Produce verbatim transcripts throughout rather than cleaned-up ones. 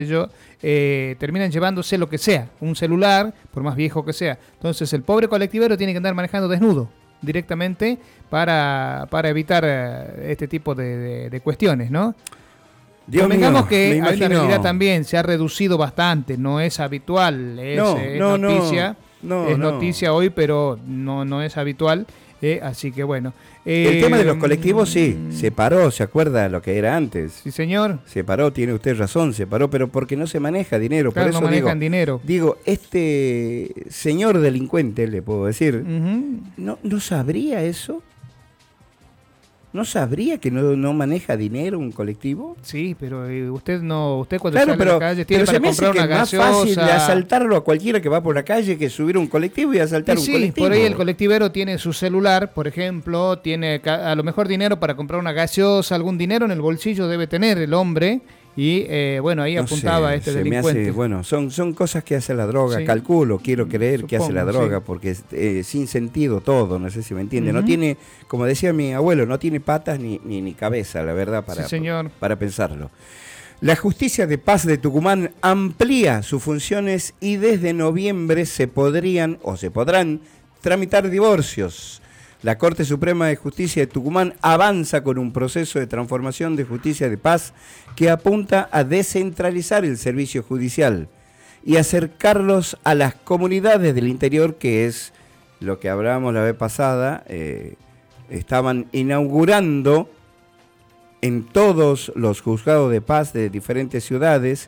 ello, eh, terminan llevándose lo que sea, un celular, por más viejo que sea. Entonces el pobre colectivero tiene que andar manejando desnudo directamente para, para evitar eh, este tipo de, de, de cuestiones, ¿no? Dios Convengamos mío, que me hay una realidad imagino. también, se ha reducido bastante, no es habitual, es, No, es no, noticia, no, no, es no. noticia hoy, pero no, no es habitual, eh, así que bueno. El Eh, tema de los colectivos sí, se paró, ¿se acuerda lo que era antes? Sí, señor. Se paró, tiene usted razón, se paró, pero porque no se maneja dinero. Claro, por eso no manejan digo, dinero. Digo, este señor delincuente, le puedo decir, Uh-huh. ¿no, no sabría eso? ¿No sabría que no, no maneja dinero un colectivo? Sí, pero eh, usted no, usted cuando Claro, sale pero, a la calle tiene pero se para me hace comprar que una es más fácil de gaseosa. asaltarlo a cualquiera que va por la calle que subir un colectivo y asaltar Y un sí, colectivo. por ahí el colectivero tiene su celular, por ejemplo, tiene ca- a lo mejor dinero para comprar una gaseosa, algún dinero en el bolsillo debe tener el hombre y eh, bueno, ahí No apuntaba sé, a este se me delincuente. hace, bueno, son, son cosas que hace la droga, Sí. calculo, quiero creer que hace la Supongo, droga, sí. porque es eh, sin sentido todo, no sé si me entiende. No Ujú. tiene, como decía mi abuelo, no tiene patas ni, ni, ni cabeza, la verdad, para, Sí, señor. para pensarlo. La Justicia de Paz de Tucumán amplía sus funciones y desde noviembre se podrían o se podrán tramitar divorcios. La Corte Suprema de Justicia de Tucumán avanza con un proceso de transformación de justicia de paz que apunta a descentralizar el servicio judicial y acercarlos a las comunidades del interior, que es lo que hablábamos la vez pasada. Eh, estaban inaugurando en todos los juzgados de paz de diferentes ciudades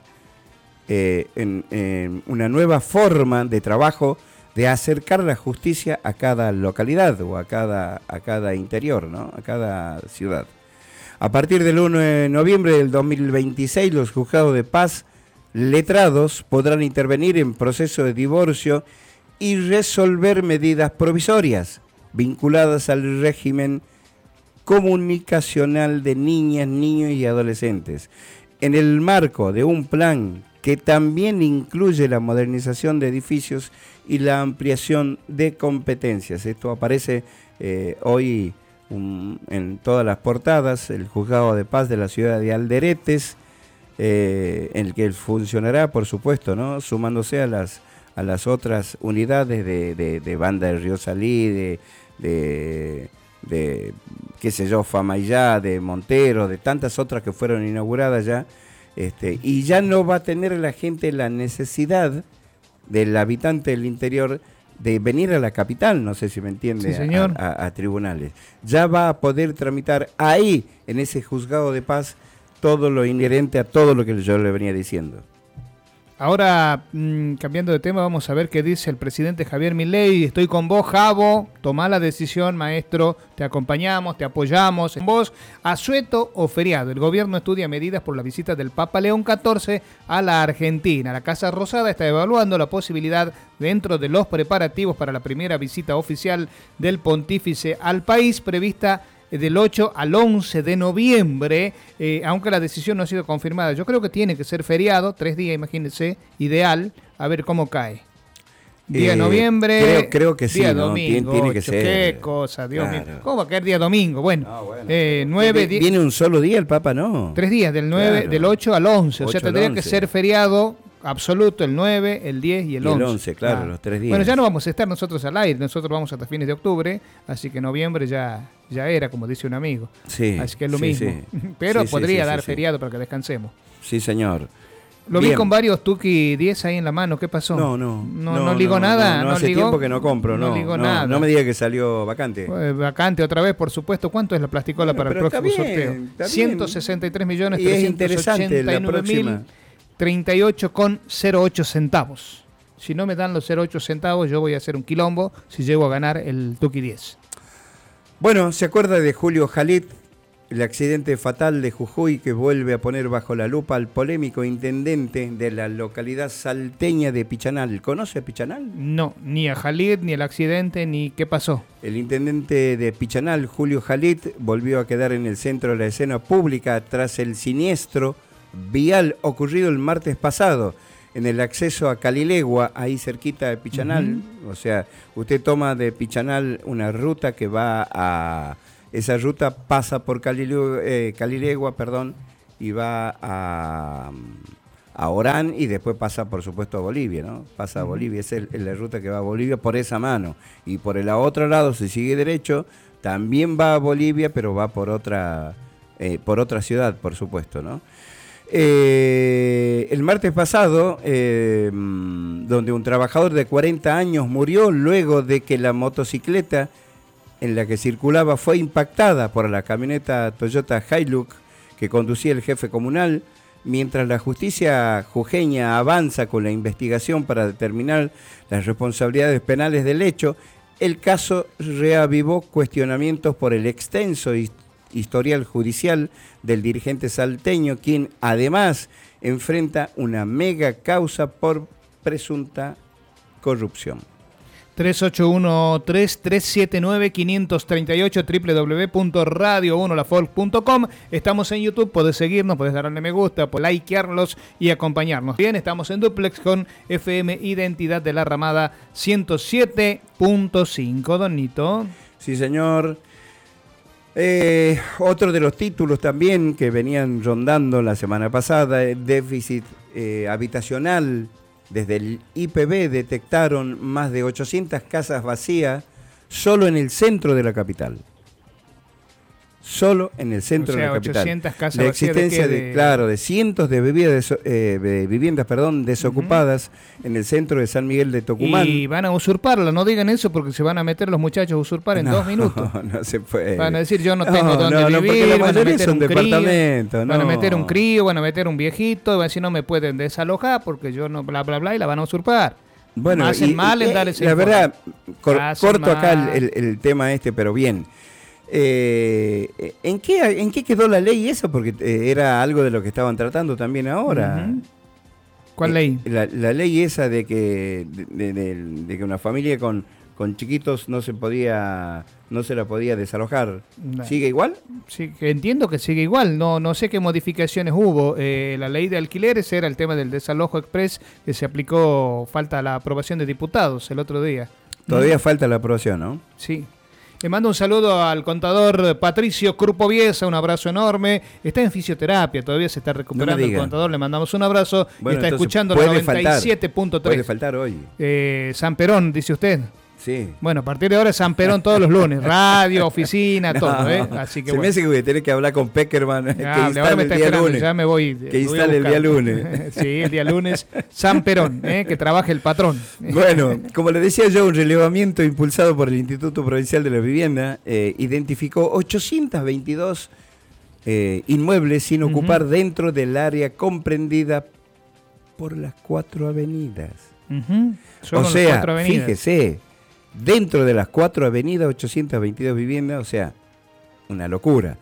eh, en, en una nueva forma de trabajo de acercar la justicia a cada localidad o a cada, a cada interior, ¿no? A cada ciudad. A partir del primero de noviembre del dos mil veintiséis, los juzgados de paz letrados podrán intervenir en proceso de divorcio y resolver medidas provisorias vinculadas al régimen comunicacional de niñas, niños y adolescentes, en el marco de un plan que también incluye la modernización de edificios y la ampliación de competencias. Esto aparece eh, hoy um, en todas las portadas, el Juzgado de Paz de la ciudad de Alderetes, eh, en el que funcionará, por supuesto, ¿no? Sumándose a las, a las otras unidades de, de, de Banda del Río Salí, de... de de, qué sé yo, Famayá, de Montero, de tantas otras que fueron inauguradas ya, este, y ya no va a tener la gente la necesidad del habitante del interior de venir a la capital, no sé si me entiende, Sí, señor. a, a, a tribunales. Ya va a poder tramitar ahí, en ese juzgado de paz, todo lo inherente a todo lo que yo le venía diciendo. Ahora, mmm, cambiando de tema, vamos a ver qué dice el presidente Javier Milei. Estoy con vos, Javo. Tomá la decisión, maestro. Te acompañamos, te apoyamos. En vos, asueto o feriado. El gobierno estudia medidas por la visita del Papa León catorce a la Argentina. La Casa Rosada está evaluando la posibilidad, dentro de los preparativos para la primera visita oficial del pontífice al país, prevista del ocho al once de noviembre, eh, aunque la decisión no ha sido confirmada. Yo creo que tiene que ser feriado, tres días, imagínense, ideal, a ver cómo cae. Día Eh, noviembre, creo, creo que sí, día ¿no? domingo, Tiene, tiene que ocho, ser. qué cosa, Dios Claro. mío. ¿Cómo va a caer día domingo? Bueno, Ah, bueno. eh, nueve, diez, ¿Viene un solo día el Papa? No. tres días, del nueve, Claro. del ocho al once, o sea, ocho al tendría que once. ser feriado absoluto el nueve, el diez y el Y el once. once, claro, los tres días. Bueno, ya no vamos a estar nosotros al aire, nosotros vamos hasta fines de octubre, así que noviembre ya, ya era, como dice un amigo. Sí, Así que es lo sí, mismo. sí. Pero Sí, sí, podría sí, dar sí, sí. feriado para que descansemos. Sí, señor. Lo Bien. vi con varios Tuki diez ahí en la mano, ¿qué pasó? No, no. No, no ligó nada. No, No, hace ligó, tiempo que no compro, no. No ligó no, nada. No me diga que salió vacante. Eh, Vacante otra vez, por supuesto. ¿Cuánto es la plasticola Bueno, para el pero está próximo bien, sorteo? está bien. ciento sesenta y tres millones Y es trescientos interesante ochenta y la nueve mil próxima. treinta y ocho con cero ocho centavos. Si no me dan los cero ocho centavos, yo voy a hacer un quilombo si llego a ganar el Tuki diez. Bueno, ¿se acuerda de Julio Jalit? El accidente fatal de Jujuy que vuelve a poner bajo la lupa al polémico intendente de la localidad salteña de Pichanal. ¿Conoce Pichanal? No, ni a Jalid, ni el accidente, ni qué pasó. El intendente de Pichanal, Julio Jalit, volvió a quedar en el centro de la escena pública tras el siniestro vial ocurrido el martes pasado en el acceso a Calilegua, ahí cerquita de Pichanal. Uh-huh. O sea, usted toma de Pichanal una ruta que va a... Esa ruta pasa por Calilegua, eh, Calilegua, perdón, y va a, a Orán y después pasa, por supuesto, a Bolivia, ¿no? Pasa a Bolivia, esa es el, la ruta que va a Bolivia por esa mano. Y por el otro lado, si sigue derecho, también va a Bolivia, pero va por otra, eh, por otra ciudad, por supuesto, ¿no? Eh, el martes pasado, eh, donde un trabajador de cuarenta años murió luego de que la motocicleta en la que circulaba fue impactada por la camioneta Toyota Hilux que conducía el jefe comunal. Mientras la justicia jujeña avanza con la investigación para determinar las responsabilidades penales del hecho, el caso reavivó cuestionamientos por el extenso historial judicial del dirigente salteño, quien además enfrenta una mega causa por presunta corrupción. tres ocho uno tres, tres siete nueve, cinco tres ocho, doble u doble u doble u punto radio uno la folk punto com. Estamos en YouTube, podés seguirnos, podés darle me gusta, podés likearlos y acompañarnos. Bien, estamos en Duplex con F M Identidad de la Ramada ciento siete punto cinco, Don Nito. Sí, señor. Eh, otro de los títulos también que venían rondando la semana pasada, el déficit eh, habitacional. Desde el I P B detectaron más de ochocientas casas vacías solo en el centro de la capital. Solo en el centro o sea, de la capital. ochocientas casas la vacías existencia de, de, de claro, de cientos de, bebidas, eh, de viviendas, perdón, desocupadas uh-huh. en el centro de San Miguel de Tucumán. Y van a usurparla, no digan eso porque se van a meter los muchachos a usurpar en no, dos minutos. No se puede. Van a decir yo no tengo no, dónde no, vivir, no, van a meter un crío, no. van a meter un crío, van a meter un viejito, van a decir no me pueden desalojar porque yo no, bla, bla, bla, y la van a usurpar. Bueno, hacen y, mal y, en darle ese la informe. verdad, cor, corto mal. acá el, el, el tema este, pero bien. Eh, ¿en, qué, ¿En qué quedó la ley esa? Porque eh, era algo de lo que estaban tratando también ahora. Uh-huh. ¿Cuál eh, ley? La, la ley esa de que, de, de, de, de que una familia con, con chiquitos no se podía, no se la podía desalojar. No. ¿Sigue igual? Sí, entiendo que sigue igual. No, no sé qué modificaciones hubo. Eh, la ley de alquileres era el tema del desalojo express que se aplicó, falta la aprobación de diputados el otro día. Todavía ¿Mm? falta la aprobación, ¿no? Sí. Le mando un saludo al contador Patricio Crupoviesa, un abrazo enorme. Está en fisioterapia, todavía se está recuperando no el contador, le mandamos un abrazo. Bueno, está escuchando el noventa y siete punto tres. Puede faltar hoy. Eh, San Perón, dice usted. Sí. Bueno, a partir de ahora es San Perón todos los lunes, radio, oficina, no, todo, ¿eh? Así que se bueno. me hace que voy a tener que hablar con Peckerman, ya, que instale me el día lunes. Ya me voy. Que instale el día lunes. Sí, el día lunes, San Perón, ¿eh? Que trabaje el patrón. Bueno, como le decía yo, un relevamiento impulsado por el Instituto Provincial de la Vivienda eh, identificó ochocientos veintidós eh, inmuebles sin ocupar uh-huh. dentro del área comprendida por las cuatro avenidas. Uh-huh. O sea, fíjese, dentro de las cuatro avenidas, ochocientas veintidós viviendas, o sea, una locura.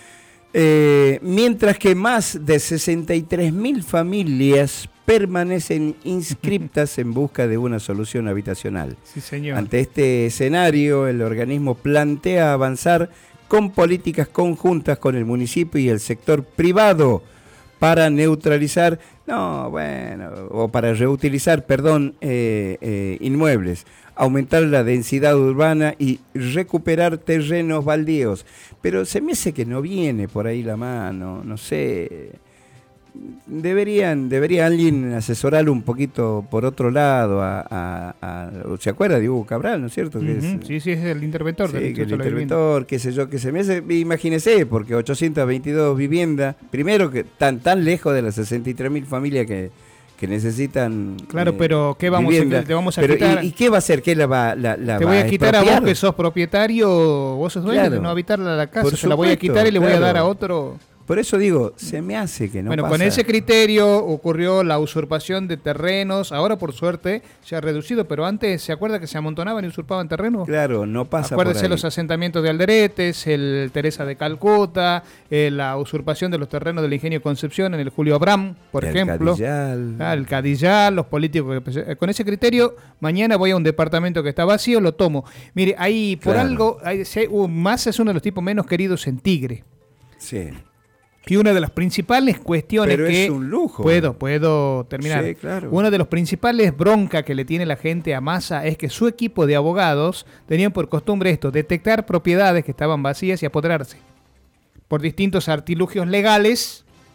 Eh, mientras que más de sesenta y tres mil familias permanecen inscriptas en busca de una solución habitacional. Sí, señor. Ante este escenario, el organismo plantea avanzar con políticas conjuntas con el municipio y el sector privado para neutralizar, no, bueno, o para reutilizar, perdón, eh, eh, inmuebles, aumentar la densidad urbana y recuperar terrenos baldíos. Pero se me hace que no viene por ahí la mano, no sé. Deberían, debería alguien asesorarlo un poquito por otro lado. A, a, a, ¿se acuerda de Hugo Cabral, no es cierto? Que uh-huh. es, sí, sí, es el interventor. Sí, del que el interventor, qué sé yo, que se me hace, imagínese, porque ochocientas veintidós viviendas, primero que tan, tan lejos de las sesenta y tres mil familias que, que necesitan. Claro, eh, pero ¿qué vamos vivienda. a, te vamos a pero, quitar? ¿y, ¿Y qué va a hacer? ¿Qué la va, la, la te va voy a quitar expropiar? a vos que sos propietario, vos sos dueño claro. de no habitarla a la casa, Por se supuesto, la voy a quitar y le claro. voy a dar a otro. Por eso digo, se me hace que no Bueno, pasa. con ese criterio ocurrió la usurpación de terrenos. Ahora, por suerte, se ha reducido, pero antes, ¿se acuerda que se amontonaban y usurpaban terrenos? Claro, no pasa Acuérdese por ahí. los asentamientos de Alderetes, el Teresa de Calcuta, eh, la usurpación de los terrenos del Ingenio Concepción en el Julio Abraham, por el ejemplo. Cadillal. Ah, el Cadillal, los políticos. Que, con ese criterio, mañana voy a un departamento que está vacío, lo tomo. Mire, ahí por Claro. algo, hay, si hay, uh, Massa es uno de los tipos menos queridos en Tigre. Sí. Y una de las principales cuestiones Pero que... es un lujo. Puedo, puedo terminar. Sí, claro. Una de las principales broncas que le tiene la gente a Massa es que su equipo de abogados tenían por costumbre esto, detectar propiedades que estaban vacías y apoderarse. Por distintos artilugios legales,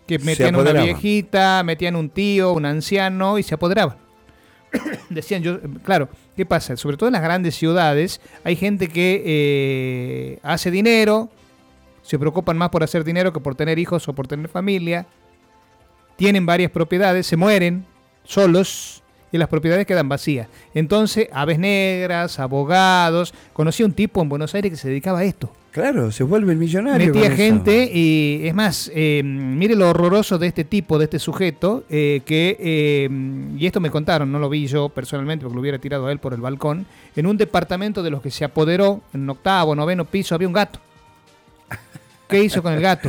Que metían una viejita, metían un tío, un anciano y se apoderaban. Decían yo, claro, ¿qué pasa? Sobre todo en las grandes ciudades hay gente que eh, hace dinero, se preocupan más por hacer dinero que por tener hijos o por tener familia, tienen varias propiedades, se mueren solos y las propiedades quedan vacías. Entonces, aves negras, abogados, conocí a un tipo en Buenos Aires que se dedicaba a esto. Claro, se vuelve el millonario. Metía gente y es más, eh, mire lo horroroso de este tipo, de este sujeto, eh, que, eh, y esto me contaron, no lo vi yo personalmente porque lo hubiera tirado a él por el balcón, en un departamento de los que se apoderó, en un octavo, noveno piso, había un gato. ¿Qué hizo con el gato?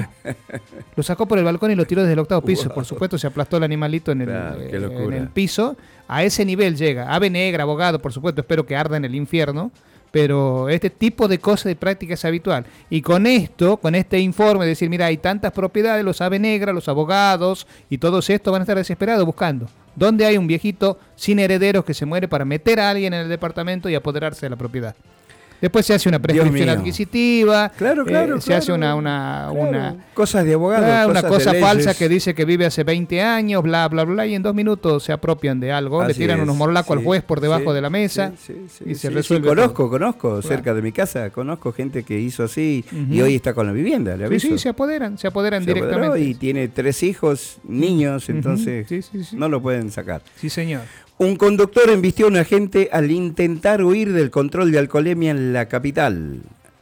Lo sacó por el balcón y lo tiró desde el octavo piso. Wow. Por supuesto, se aplastó el animalito en el, claro, eh, en el piso. A ese nivel llega. Ave negra, abogado, por supuesto, espero que arda en el infierno. Pero este tipo de cosas de práctica es habitual. Y con esto, con este informe, de decir, mira, hay tantas propiedades, los ave negra, los abogados y todos estos van a estar desesperados buscando. ¿Dónde hay un viejito sin herederos que se muere para meter a alguien en el departamento y apoderarse de la propiedad? Después se hace una prescripción adquisitiva, claro, claro, eh, se claro, hace una, una, claro. una cosas de abogados, claro, cosas una cosa de falsa leyes. que dice que vive hace veinte años, bla, bla, bla, y en dos minutos se apropian de algo, Así le tiran es, unos morlacos sí, al juez por debajo sí, de la mesa sí, sí, sí, y se sí, resuelve. Sí, conozco, todo. conozco, Claro. cerca de mi casa, conozco gente que hizo así Uh-huh. y hoy está con la vivienda, le aviso. Sí, sí, se apoderan, se apoderan se directamente. apoderó y tiene tres hijos, niños, entonces Uh-huh. sí, sí, sí. no lo pueden sacar. Sí, señor. Un conductor embistió a un agente al intentar huir del control de alcoholemia en la capital.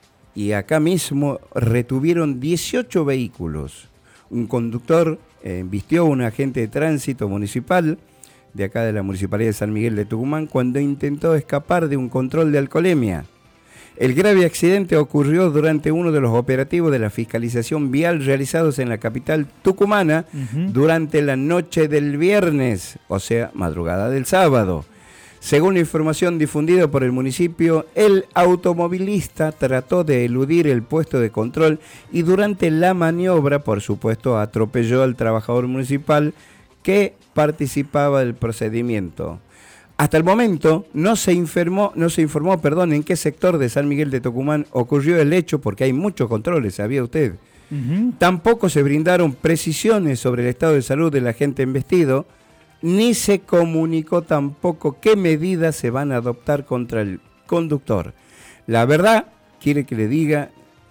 Y acá mismo retuvieron dieciocho vehículos. Un conductor eh, embistió a un agente de tránsito municipal de acá de la Municipalidad de San Miguel de Tucumán cuando intentó escapar de un control de alcoholemia. El grave accidente ocurrió durante uno de los operativos de la fiscalización vial realizados en la capital tucumana uh-huh. durante la noche del viernes, o sea, madrugada del sábado. Según la información difundida por el municipio, el automovilista trató de eludir el puesto de control y durante la maniobra, por supuesto, atropelló al trabajador municipal que participaba del procedimiento. Hasta el momento no se informó, no se informó, perdón, en qué sector de San Miguel de Tucumán ocurrió el hecho, porque hay muchos controles, ¿sabía usted? Uh-huh. Tampoco se brindaron precisiones sobre el estado de salud del agente embestido, ni se comunicó tampoco qué medidas se van a adoptar contra el conductor. La verdad, quiere que le diga,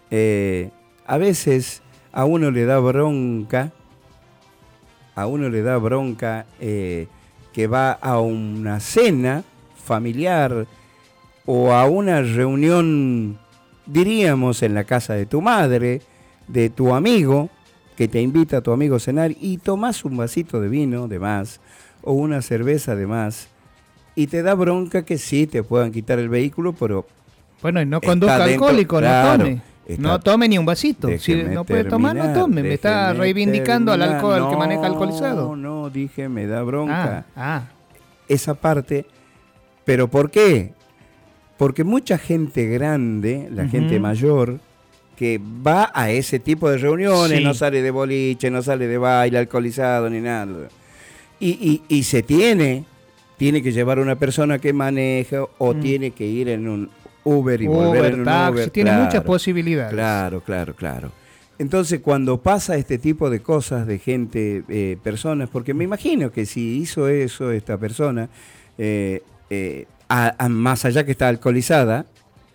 eh, a veces a uno le da bronca, a uno le da bronca eh, que va a una cena familiar o a una reunión, diríamos, en la casa de tu madre, de tu amigo, que te invita a tu amigo a cenar y tomás un vasito de vino de más o una cerveza de más y te da bronca que sí te puedan quitar el vehículo, pero bueno, y no conduzca alcohólico, claro, no tome. No tome ni un vasito. Si no puede tomar, no tome. Me está reivindicando terminar. Al alcohol, no, al que maneja alcoholizado. No, no, dije, me da bronca. Ah, ah. Esa parte. ¿Pero por qué? Porque mucha gente grande, la uh-huh. gente mayor, que va a ese tipo de reuniones, sí. no sale de boliche, no sale de baile, alcoholizado, ni nada. Y, y, y se tiene, tiene que llevar una persona que maneja o mm. tiene que ir en un Uber y Uber, volver en un taxi, Uber. Tiene claro, muchas posibilidades. Claro, claro, claro. Entonces, cuando pasa este tipo de cosas de gente, eh, personas, porque me imagino que si hizo eso esta persona, eh, eh, a, a, más allá que está alcoholizada,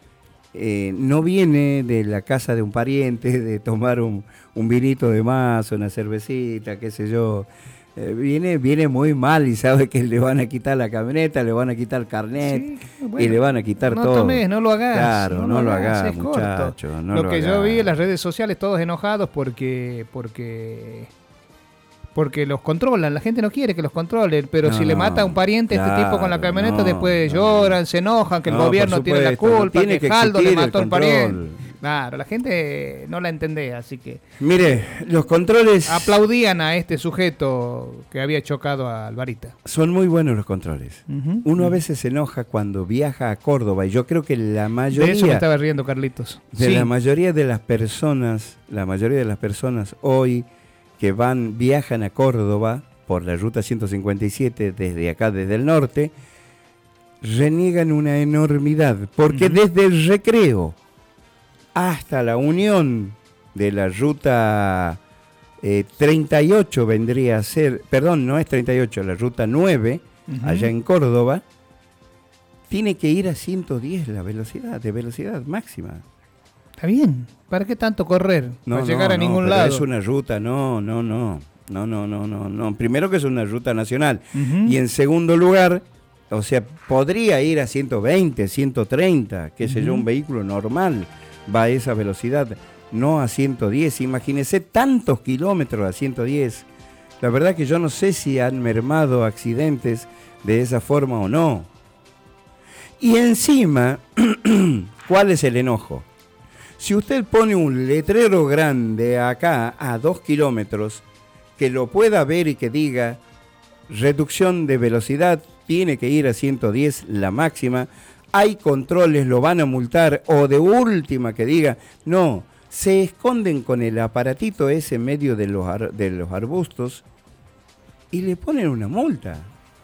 eh, no viene de la casa de un pariente, de tomar un, un vinito de más, una cervecita, qué sé yo. Eh, viene, viene muy mal y sabe que le van a quitar la camioneta, le van a quitar el carnet sí, bueno, y le van a quitar no todo. No tomes, no lo hagas. Claro, no, no lo hagas, hagas muchacho. No lo, lo que hagas. Yo vi en las redes sociales todos enojados porque porque porque los controlan. La gente no quiere que los controlen, pero no, si le mata a un pariente a claro, este tipo con la camioneta, no, después no, lloran, se enojan, que el gobierno tiene la culpa, tiene que Jaldo le mató al pariente. Claro, la gente no la entendía, así que... Mire, los controles... Aplaudían a este sujeto que había chocado a Alvarita. Son muy buenos los controles. Uh-huh. Uno uh-huh. a veces se enoja cuando viaja a Córdoba, y yo creo que la mayoría... De eso me estaba riendo, Carlitos. De sí. la mayoría de las personas, la mayoría de las personas hoy que van, viajan a Córdoba por la ruta ciento cincuenta y siete desde acá, desde el norte, reniegan una enormidad, porque uh-huh. desde el Recreo hasta la unión de la ruta Eh, treinta y ocho vendría a ser, perdón, no es treinta y ocho, la ruta nueve, uh-huh. allá en Córdoba, tiene que ir a ciento diez la velocidad, de velocidad máxima. Está bien, ¿para qué tanto correr? No, para llegar no, a ningún no, lado. Es una ruta, no, no, no, no, no, no, no, no. Primero que es una ruta nacional. Uh-huh. Y en segundo lugar, o sea, podría ir a ciento veinte, ciento treinta, qué sé uh-huh. yo, un vehículo normal va a esa velocidad, no a ciento diez. Imagínese tantos kilómetros a ciento diez. La verdad que yo no sé si han mermado accidentes de esa forma o no. Y encima, ¿cuál es el enojo? Si usted pone un letrero grande acá a dos kilómetros, que lo pueda ver y que diga reducción de velocidad, tiene que ir a ciento diez la máxima, hay controles, lo van a multar, o de última que diga, no, se esconden con el aparatito ese en medio de los, ar- de los arbustos y le ponen una multa.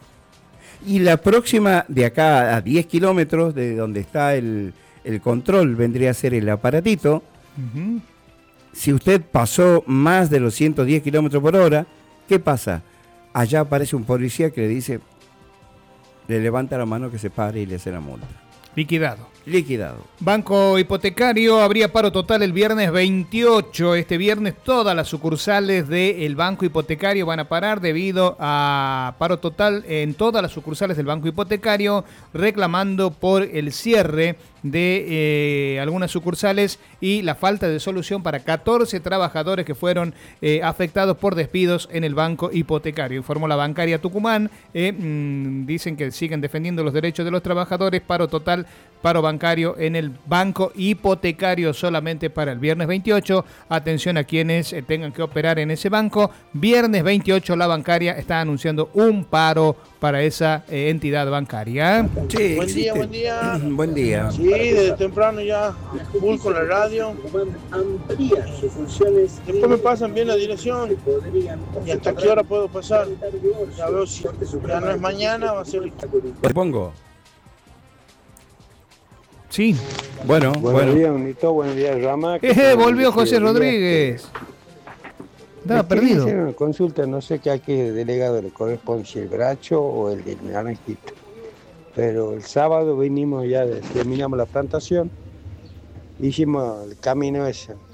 Y la próxima, de acá a diez kilómetros de donde está el, el control, vendría a ser el aparatito. Uh-huh. Si usted pasó más de los ciento diez kilómetros por hora, ¿qué pasa? Allá aparece un policía que le dice, le levanta la mano que se pare y le hace la multa. Liquidado. Liquidado. Banco Hipotecario, habría paro total el viernes veintiocho. Este viernes todas las sucursales del Banco Hipotecario van a parar debido a paro total en todas las sucursales del Banco Hipotecario, reclamando por el cierre de eh, algunas sucursales y la falta de solución para catorce trabajadores que fueron eh, afectados por despidos en el Banco Hipotecario. Informó la bancaria Tucumán, eh, mmm, dicen que siguen defendiendo los derechos de los trabajadores. Paro total, paro bancario en el Banco Hipotecario solamente para el viernes veintiocho. Atención a quienes eh, tengan que operar en ese banco. Viernes veintiocho la bancaria está anunciando un paro para esa eh, entidad bancaria. Sí, buen día, buen día. Buen día. Sí, desde temprano ya full con la radio. Después me pasan bien la dirección. ¿Y hasta qué hora puedo pasar? Ya veo si ya no es mañana, va a ser... ¿Te pongo? Sí. Bueno, Buenos bueno. días, Unito. Buenos días, Rama. Eh, volvió José Rodríguez. Estaba perdido. Hacer una consulta, no sé qué a qué delegado le corresponde, si el Bracho o el de Naranjito. Pero el sábado vinimos ya, de, terminamos la plantación, hicimos el camino ese.